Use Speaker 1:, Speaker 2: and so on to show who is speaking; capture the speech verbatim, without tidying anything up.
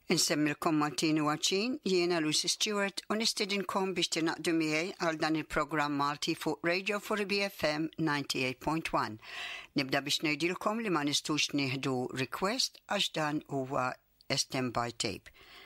Speaker 1: Insemmilkom Maltin u għaċin, jiena Lucy Stewart u nistedinkom biex tinaqdu miegħi għal dan il-programm Malti fuq Radio four B F M ninety-eight point one. Nibda biex ngħidilkom li ma nistux nieħdu request għax dan huwa S T M by tape.